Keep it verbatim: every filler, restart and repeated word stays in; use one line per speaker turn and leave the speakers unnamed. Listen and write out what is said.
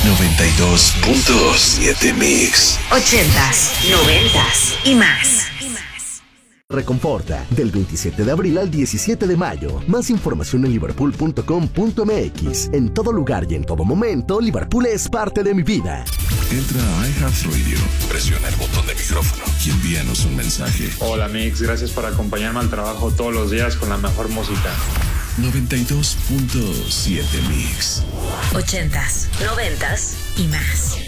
noventa y dos punto siete Mix.
Ochentas, noventas y más.
Reconforta, del veintisiete de abril al diecisiete de mayo. Más información en liverpool punto com punto m x. En todo lugar y en todo momento, Liverpool es parte de mi vida.
Entra a iHeartRadio, presiona el botón de micrófono y envíanos un mensaje.
Hola Mix, gracias por acompañarme al trabajo todos los días con la mejor música.
noventa y dos punto siete Mix.
Ochentas, noventas y más.